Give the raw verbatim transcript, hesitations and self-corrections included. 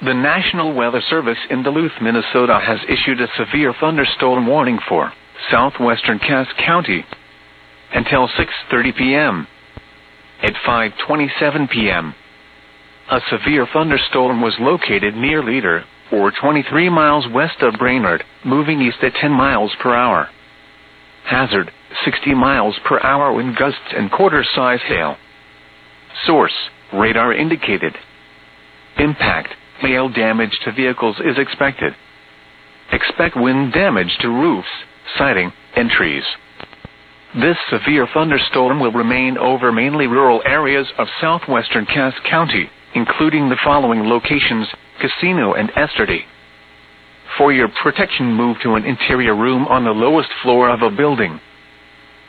The National Weather Service in Duluth, Minnesota has issued a severe thunderstorm warning for southwestern Cass County until six thirty p m At five twenty-seven p m, a severe thunderstorm was located near Leader, or twenty-three miles west of Brainerd, moving east at ten miles per hour. Hazard, sixty miles per hour wind gusts and quarter-size hail. Source, radar indicated. Impact, hail damage to vehicles is expected. Expect wind damage to roofs, siding, and trees. This severe thunderstorm will remain over mainly rural areas of southwestern Cass County, including the following locations: Casino and Esterdy. For your protection, move to an interior room on the lowest floor of a building.